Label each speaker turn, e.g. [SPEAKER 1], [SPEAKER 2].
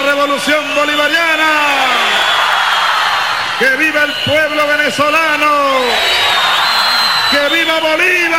[SPEAKER 1] revolución bolivariana. ¡Que viva el pueblo venezolano! ¡Que viva Bolivia!